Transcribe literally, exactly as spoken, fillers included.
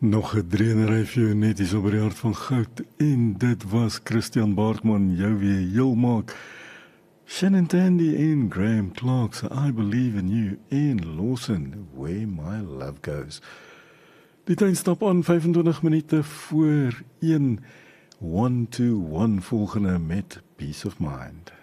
Nog 'n dreenery vir jou net hier op die hart van goud. En dit was Christian Baartman, jou weer heel maak. Shannon Tandy en Graham Clark, so I Believe in You, en Lawson, Where My Love Goes. Die tyd stap aan vyfentwintig minute voor een, one to one volgende met Peace of Mind.